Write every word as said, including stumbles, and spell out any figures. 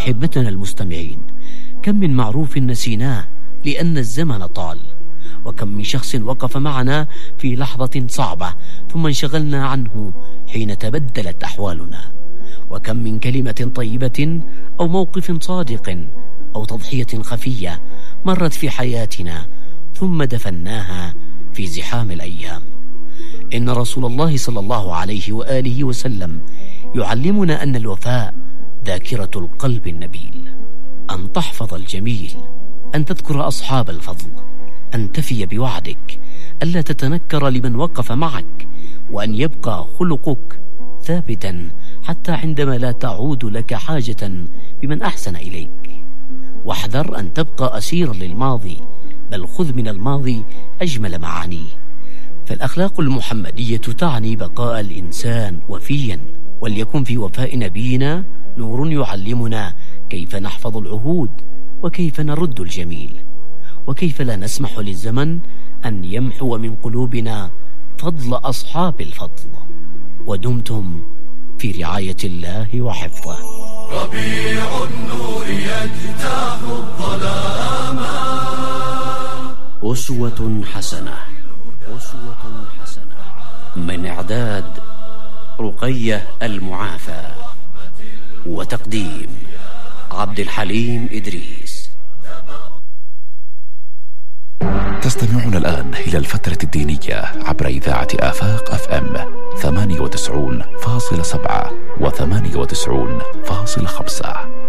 أحبتنا المستمعين، كم من معروف نسيناه لأن الزمن طال، وكم من شخص وقف معنا في لحظة صعبة ثم انشغلنا عنه حين تبدلت أحوالنا، وكم من كلمة طيبة أو موقف صادق أو تضحية خفية مرت في حياتنا ثم دفناها في زحام الأيام. إن رسول الله صلى الله عليه وآله وسلم يعلمنا أن الوفاء ذاكرة القلب النبيل، أن تحفظ الجميل، أن تذكر أصحاب الفضل، أن تفي بوعدك، ألا تتنكر لمن وقف معك، وأن يبقى خلقك ثابتا حتى عندما لا تعود لك حاجة بمن أحسن إليك. واحذر أن تبقى أسيرا للماضي، بل خذ من الماضي أجمل معانيه. فالأخلاق المحمدية تعني بقاء الإنسان وفيا، وليكن في وفاء نبينا نور يعلمنا كيف نحفظ العهود، وكيف نرد الجميل، وكيف لا نسمح للزمن أن يمحو من قلوبنا فضل أصحاب الفضل. ودمتم في رعاية الله وحفظه. ربيع النور يجتاح الظلام. أسوة حسنة. أسوة حسنة من إعداد رقية المعافى، وتقديم عبد الحليم إدريس. تستمعون الآن إلى الفترة الدينية عبر إذاعة آفاق أف أم ثمانية وتسعون فاصلة سبعة وثمانية وتسعون فاصلة خمسة.